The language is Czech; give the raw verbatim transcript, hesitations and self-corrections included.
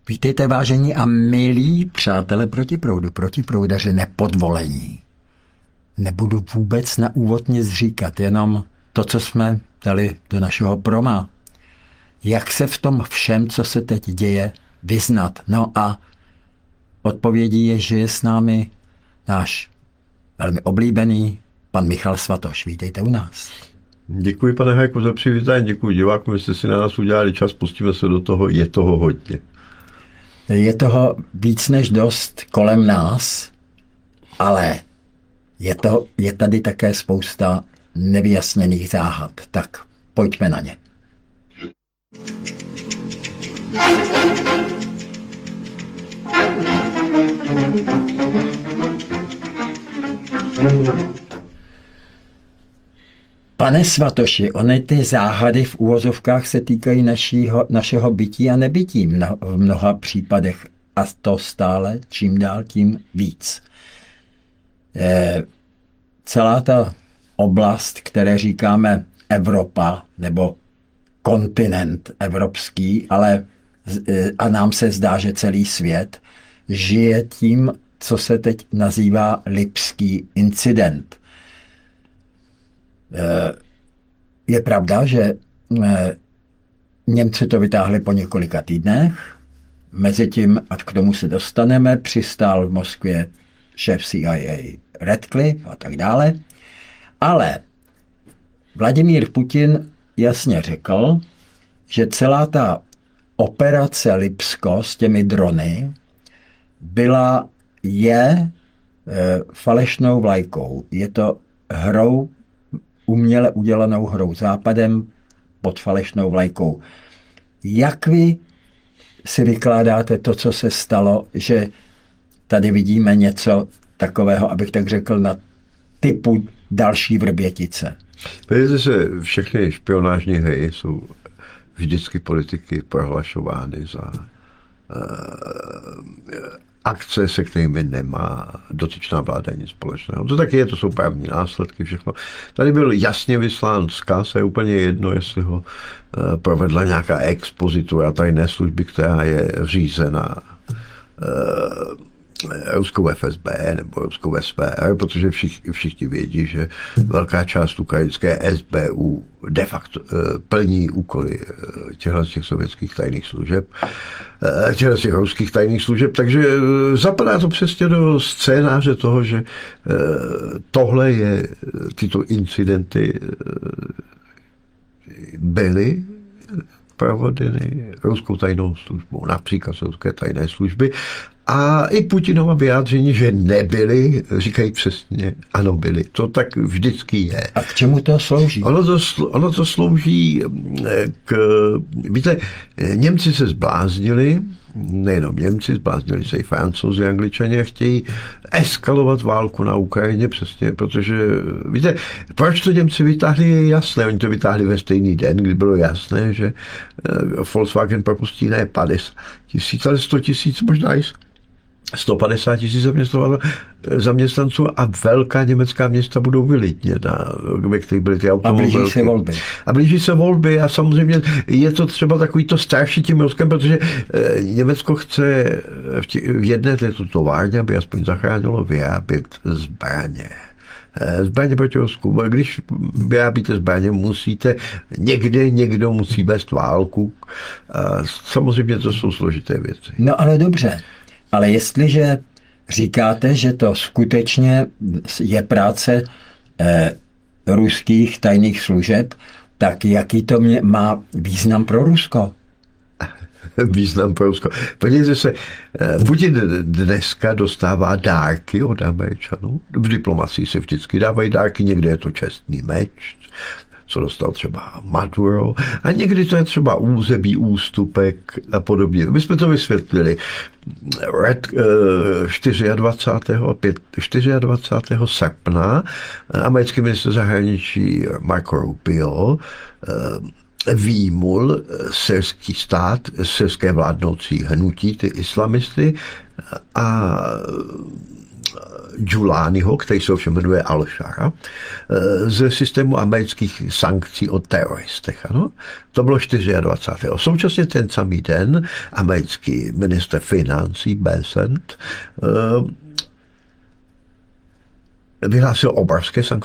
Vítejte, vážení a milí přátelé protiproudu, protiproudaři nepodvolení. Nebudu vůbec na úvod nic říkat, jenom to, co jsme dali do našeho proma. Jak se v tom všem, co se teď děje, vyznat. No a odpovědí je, že je s námi náš velmi oblíbený pan Michal Svatoš. Vítejte u nás. Děkuji, pane Hajku, za přivítání, děkuji divákům, že jste si na nás udělali čas, pustíme se do toho, je toho hodně. Je toho víc než dost kolem nás, ale je, to, je tady také spousta nevyjasněných záhad. Tak pojďme na ně. Pane Svatoši, ony ty záhady v úvozovkách se týkají našího, našeho bytí a nebytí v mnoha případech. A to stále čím dál tím víc. E, celá ta oblast, které říkáme Evropa, nebo kontinent evropský, ale e, a nám se zdá, že celý svět žije tím, co se teď nazývá Lipský incident. Je pravda, že Němci to vytáhli po několika týdnech, mezitím, a k tomu se dostaneme, přistál v Moskvě šéf C I A Radcliffe a tak dále, ale Vladimír Putin jasně řekl, že celá ta operace Lipsko s těmi drony byla, je e, falešnou vlajkou. Je to hrou, uměle udělanou hrou Západem pod falešnou vlajkou. Jak vy si vykládáte to, co se stalo, že tady vidíme něco takového, abych tak řekl, na typu další Vrbětice? Víte, že všechny špionážní hry jsou vždycky politiky prohlašovány za uh, akce, se kterými nemá dotyčná vláda nic společného. To taky je, to jsou právní následky, všechno. Tady byl jasně vyslán vzkaz, je úplně jedno, jestli ho uh, provedla nějaká expozitura tajné služby, která je řízena uh, ruskou F S B nebo ruskou S V R, protože všichni, všichni vědí, že velká část ukrajinské S B U de facto uh, plní úkoly uh, těchto těch sovětských tajných služeb, uh, těchto těch ruských tajných služeb, takže uh, zapadá to přesně do scénáře toho, že uh, tohle je, tyto incidenty uh, byly provedeny ruskou tajnou službou, například ruské tajné služby. A i Putinova vyjádření, že nebyli, říkají přesně, ano byli. To tak vždycky je. A k čemu to slouží? Ono to, ono to slouží k... Víte, Němci se zbláznili, nejenom Němci, zbláznili se i Francouzi, Angličani a chtějí eskalovat válku na Ukrajině přesně, protože, víte, proč to Němci vytáhli, je jasné. Oni to vytáhli ve stejný den, kdy bylo jasné, že Volkswagen propustí ne padesát tisíc, ale sto tisíc, možná i sto padesát tisíc zaměstnanců a velká německá města budou vylidněna, ve kterých byly ty automobily. A blíží se volby. A blíží se volby a samozřejmě je to třeba takový to starší tím Ruskem, protože Německo chce v jedné této továrně, aby aspoň zachránilo, vyrábět zbraně. Zbraně proti Rusku. Když vyrábíte zbraně, musíte, někde někdo musí vést válku. A samozřejmě to jsou složité věci. No ale dobře. Ale jestliže říkáte, že to skutečně je práce eh, ruských tajných služeb, tak jaký to mě má význam pro Rusko? Význam pro Rusko. Podívejte se, Putin dneska dostává dárky od Američanů. V diplomacii se vždycky dávají dárky, někde je to čestný meč, co dostal třeba Maduro, a někdy to je třeba území, ústupek a podobně. My jsme to vysvětlili. dvacátého čtvrtého srpna americký ministr zahraničí Marco Rubio výjimul syrský stát, syrské vládnoucí hnutí, ty islamisty, a Giulianiho, který se ovšem jmenuje Al-Shara, ze systému amerických sankcí o teroristech. Ano? To bylo dvacátého čtvrtého Současně ten samý den americký ministr financí Bessent vyhlásil obrovské sankce